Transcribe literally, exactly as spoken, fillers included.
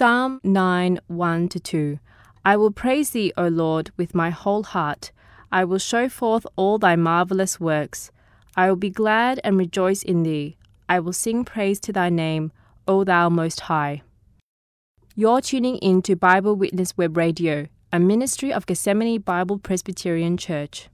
Psalm nine, one to two. I will praise thee, O Lord, with my whole heart. I will show forth all thy marvelous works. I will be glad and rejoice in thee. I will sing praise to thy name, O thou Most High. You're tuning in to Bible Witness Web Radio, a ministry of Gethsemane Bible Presbyterian Church.